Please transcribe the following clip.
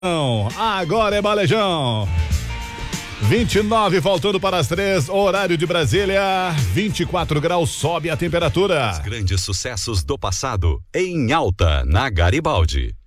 Agora é Balejão. 29 faltando para as 3, horário de Brasília. 24 graus, sobe a temperatura. Os grandes sucessos do passado em alta na Garibaldi.